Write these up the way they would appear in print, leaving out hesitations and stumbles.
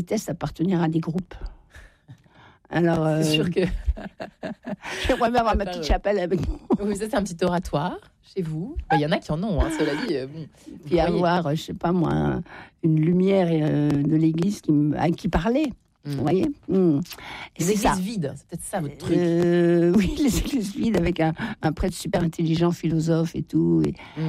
déteste appartenir à des groupes. Alors, C'est sûr que. j'aimerais bien avoir ma petite chapelle avec moi. Oui, ça, c'est un petit oratoire chez vous. Il y en a qui en ont, cela dit. Bon. Puis avoir, je sais pas moi, une lumière de l'église qui parlait. Vous voyez Les églises vides, c'est peut-être ça votre truc. Oui, les églises vides avec un prêtre super intelligent, philosophe et tout.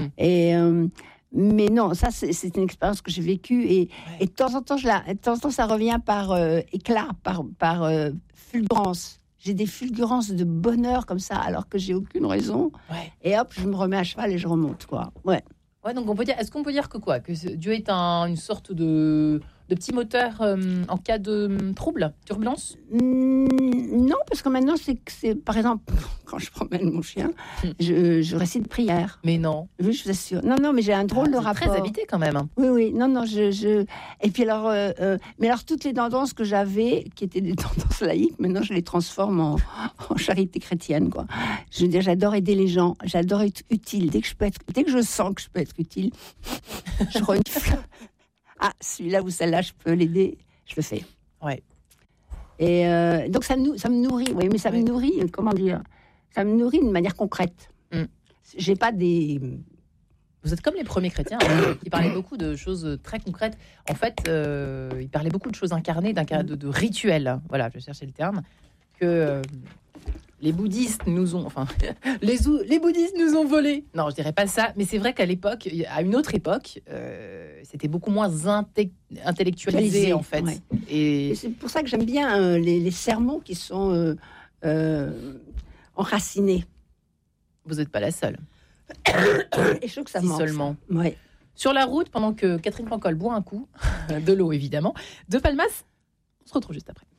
Mais non, ça, c'est une expérience que j'ai vécue. Et de temps en temps, ça revient par éclat, par fulgurance. J'ai des fulgurances de bonheur comme ça, alors que j'ai aucune raison. Ouais. Et hop, je me remets à cheval et je remonte, quoi. Ouais, donc est-ce qu'on peut dire que Dieu est une sorte de petit moteur en cas de trouble, turbulence? Non, parce que maintenant, c'est par exemple, quand je promène mon chien, je récite prière. Mais non. Oui, je vous assure. Non, mais j'ai un drôle de rapport. Très habité quand même. Oui. Non, Et puis alors, mais alors toutes les tendances que j'avais, qui étaient des tendances laïques, maintenant je les transforme en charité chrétienne, quoi. Je veux dire, j'adore aider les gens, j'adore être utile. Dès que je sens que je peux être utile, je renifle. Ah, celui-là ou celle-là, je peux l'aider, je le fais. Ouais. Et donc ça me nourrit, oui, mais ça me nourrit, comment dire, ça me nourrit d'une manière concrète. J'ai pas des... Vous êtes comme les premiers chrétiens qui parlaient beaucoup de choses très concrètes. En fait, ils parlaient beaucoup de choses incarnées, de rituels. Voilà, je cherchais le terme. Que les bouddhistes nous ont... Enfin, les bouddhistes nous ont volé. Non, je dirais pas ça. Mais c'est vrai qu'à l'époque, à une autre époque, c'était beaucoup moins intellectualisé, en fait. Ouais. Et c'est pour ça que j'aime bien les sermons qui sont enracinés. Vous n'êtes pas la seule. Et je trouve que ça si manque. Seulement. Ouais. Sur la route, pendant que Catherine Pancol boit un coup, de l'eau évidemment, de Palmas, on se retrouve juste après.